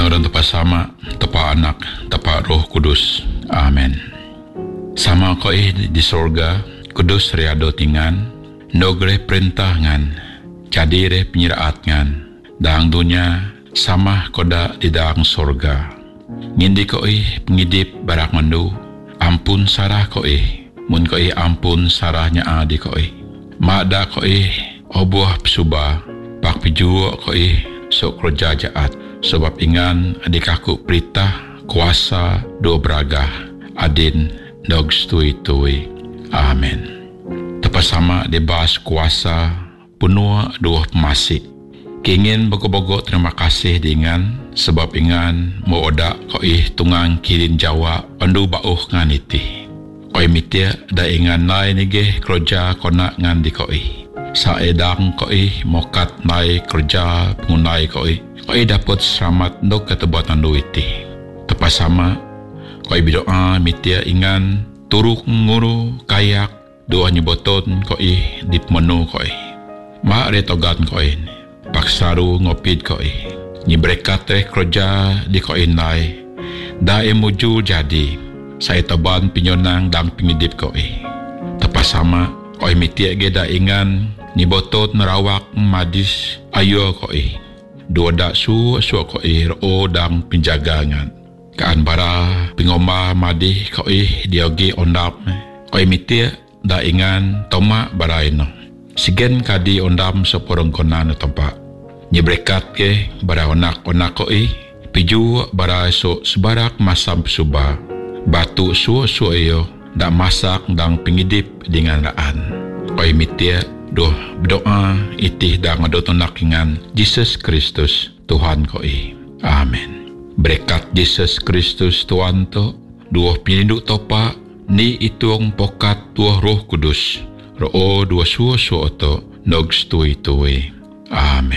Ngaran tepa sama, tepa anak, tepa roh kudus. Amen. Sama koi di sorga, kudus riado tingan, nogre perintah ngan, cadire penyiraat ngan, daang dunia sama koda di daang sorga. Ngindi koi pengidip barak mandu, ampun sarah koi, mun koi ampun sarahnya adi koi. Mada koi obuah psuba, pak pijuo koi sok kerja jaat, sebab ingan adik aku perintah kuasa do beragah, adin dog stui-tui. Amen. Tepas sama dibahas kuasa punua dua pemasik. Kingin bogo-bogo terima kasih dengan sebab ingan mau odak koi tungang kirin Jawa pandu bauh ngan iti. Koi mitia da ingan nai nige kerja kona ngan di koi. Sa edang koi mokat nai kerja pengunai koi. Koi dapat selamat dok ketebatan du iti. Tepas sama koi bidoa mitia ingan turuk nguru kayak doa nyeboton koi di menu koi. Ma retogan koi paksaru ngopid koi. Nyibrekat kerja di koi nai. Dae muju jadi. Saya taban pinyonang dang pingidip koi. Tepas sama koi mitia geda ingan nibotot nerawak madis ayo koi. Dua dak su koi ro dang penjagangan. Kaan bara pingoma madih koi diogi ondap. Koi mitia da ingan toma baraino. Sigen kadi ondam seporong konan tempat. Nyebrekat ke bara onak-onak koi. Piju bara so sebarak masam suba. Batu su iyo da masak dang pengidip dengan raan. Koi mitia doh berdoa itih da ngadotonak ingan Jesus Kristus Tuhan koi. Amen. Berkat Jesus Kristus Tuhan to duoh pininduk topa ni ituong pokat tuah roh kudus. Roh dua suo to nog stui-tui. Amen.